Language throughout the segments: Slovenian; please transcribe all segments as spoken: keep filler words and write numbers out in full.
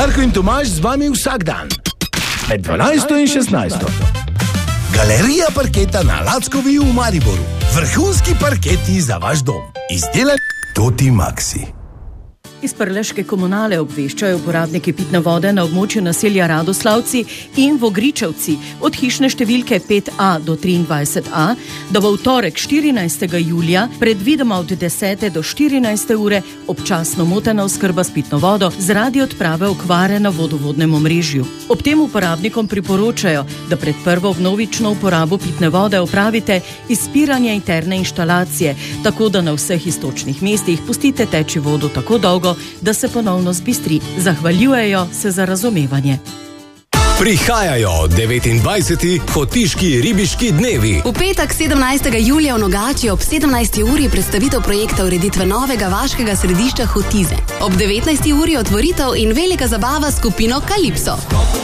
Darko in Tomaž z vami vsak dan. Med dvanajsto in šestnajsto. Galerija parketa na Lackovi v Mariboru. Vrhunski parketi za vaš dom. Izdelek Toti Maxi. Iz Prleške komunale obveščajo uporabniki pitne vode na območju naselja Radoslavci in Vogričevci od hišne številke pet A do triindvajset A, da bo v torek štirinajstega julija predvidoma od desete do štirinajste ure občasno motena oskrba s pitno vodo zaradi odprave okvare na vodovodnem omrežju. Ob tem uporabnikom priporočajo, da pred prvo vnovično uporabo pitne vode opravite izpiranje interne inštalacije, tako da na vseh iztočnih mestih pustite teči vodo tako dolgo, da se ponovno zbistri. Zahvaljujejo se za razumevanje. Prihajajo devetindvajseti Hotiški ribiški dnevi. V petek sedemnajstega julija v Nogači ob sedemnajsti uri predstavitev projekta ureditve novega vaškega središča Hotize. Ob devetnajsti uri otvoritev in velika zabava s skupino Kalipso.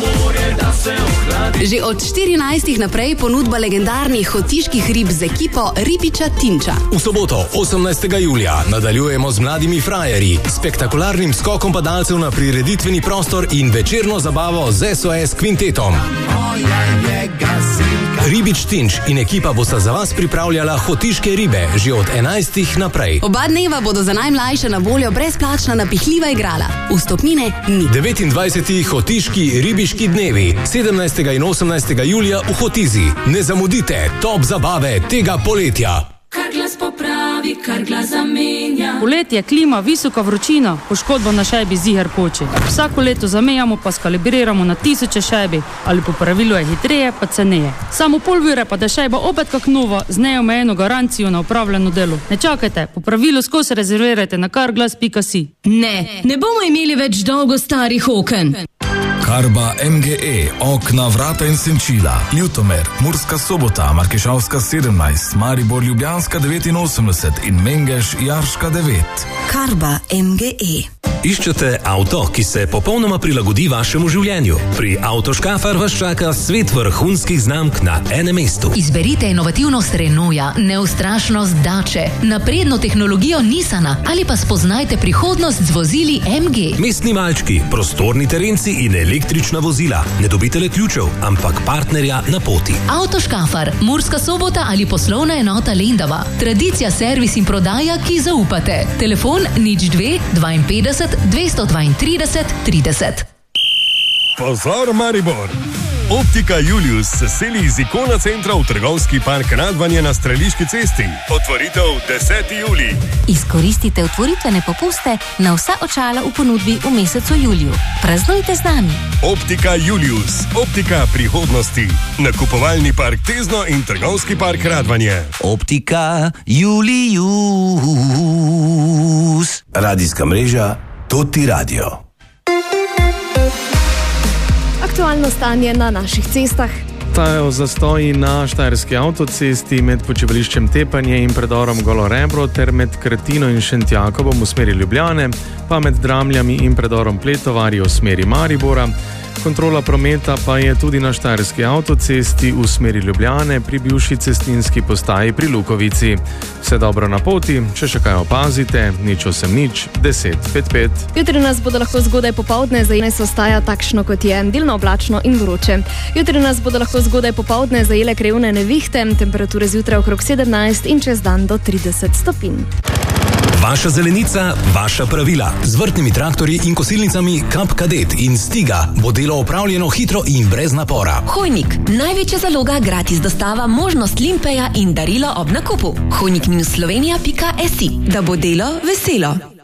Že od štirinajstih naprej ponudba legendarnih hotiških rib z ekipo Ribiča Tinča. V soboto osemnajstega julija nadaljujemo z mladimi frajerji, spektakularnim skokom padalcev na prireditveni prostor in večerno zabavo z S O S kvintetom. Ribič Tinč in ekipa bosta za vas pripravljala hotiške ribe že od enajstih naprej. Oba dneva bodo za najmlajše na voljo brezplačna napihljiva igrala. Vstopnine ni. devetindvajseti Hotiški ribiški dnevi, sedemnajstega in osemnajstega julija v Hotizi. Ne zamudite top zabave tega poletja. Kar glas popravi, kar glas zamenja. Poletje, klima, visoka vročina, poškodba na šajbi ziher poči. Vsako leto zamenjamo pa skalibriramo na tisoče šajbi, ali po pravilu je hitreje, pa ceneje. Samo pol ure pa da šajba opet kak nova, z neomejeno garancijo na upravljeno delo. Ne čakajte, po pravilu skozi rezervirajte na karglas pika si. Ne, ne bomo imeli več dolgo starih oken. Karba M G E, okna, vrata in senčila, Ljutomer, Murska Sobota, Markešavska sedemnajst, Maribor Ljubljanska devetinosemdeset in Mengeš Jarška devet. Karba M G E. Iščete avto, ki se popolnoma prilagodi vašemu življenju? Pri Avtoškafar vas čaka svet vrhunskih znamk na enem mestu. Izberite inovativnost Renaulta, neustrašnost Dače, napredno tehnologijo Nissana ali pa spoznajte prihodnost z vozili M G. Mestni malčki, prostorni terenci in električna vozila. Ne dobite le ključev, ampak partnerja na poti. Avtoškafar, Murska Sobota ali poslovna enota Lendava. Tradicija, servis in prodaja, ki zaupate. Telefon nič dve dvainpetdeset dvesto dvaintrideset trideset. Pozor Maribor! Optika Julius se seli iz Ikona centra v trgovski park Radvanje na Streliški cesti. Otvoritev deseti julij. Izkoristite otvoritvene popuste na vsa očala v ponudbi v mesecu juliju. Praznujte z nami. Optika Julius. Optika prihodnosti. Nakupovalni park Tezno in trgovski park Radvanje. Optika Julius. Radijska mreža Toti Radio. Aktualno stanje na naših cestah. Stajajo zastoji na štajerski avtocesti med počivališčem Tepanje in predorom Golo Rebro ter med Kretino in Šentjakobom v smeri Ljubljane, pa med Dramljami in predorom Pletovarji v smeri Maribora. Kontrola prometa pa je tudi na štajerski avtocesti v smeri Ljubljane pri bivši cestninski postaji pri Lukovici. Vse dobro na poti, če še kaj opazite, nič osem nič, deset pet pet. Jutri nas bodo lahko zgodaj popoldne, zajele se ostaja takšno kot je, delno oblačno in vroče. Jutri nas bodo lahko zgodaj popoldne zajele krajevne nevihte, temperature zjutraj okrog sedemnajst in čez dan do trideset stopinj. Vaša zelenica, vaša pravila. Z vrtnimi traktorji in kosilnicami Kap Kadet in Stiga bo delo opravljeno hitro in brez napora. Hojnik, največja zaloga, gratis dostava, možnost limpeja in darilo ob nakupu. hojnik slovenija pika si, da bo delo veselo.